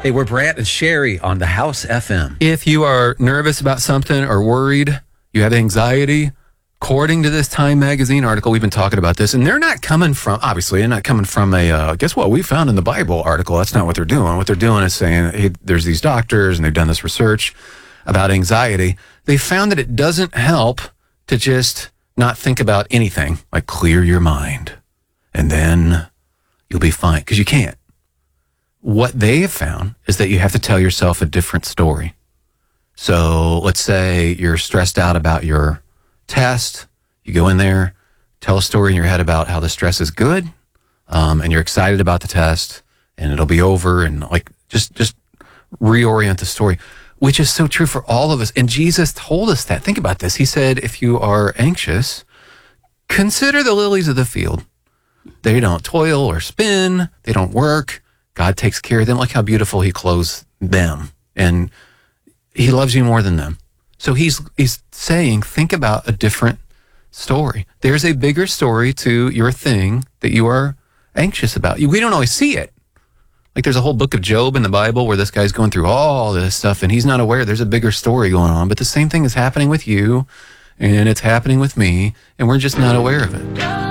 Hey, we're Brant and Sherry on the House FM. If you are nervous about something or worried, you have anxiety, according to this Time Magazine article, we've been talking about this, and they're not coming from, obviously, they're not coming from a, guess what, we found in the Bible article. That's not what they're doing. What they're doing is saying, hey, there's these doctors, and they've done this research about anxiety. They found that it doesn't help to just not think about anything, like clear your mind, and then you'll be fine, because you can't. What they have found is that you have to tell yourself a different story. So let's say you're stressed out about your test. You go in there, tell a story in your head about how the stress is good, and you're excited about the test, and it'll be over, and like just reorient the story, which is so true for all of us. And Jesus told us that. Think about this. He said, if you are anxious, consider the lilies of the field. They don't toil or spin. They don't work. God takes care of them. Look how beautiful he clothes them. And he loves you more than them. So he's saying, think about a different story. There's a bigger story to your thing that you are anxious about. We don't always see it. Like there's a whole book of Job in the Bible where this guy's going through all this stuff and he's not aware there's a bigger story going on. But the same thing is happening with you and it's happening with me and we're just not aware of it.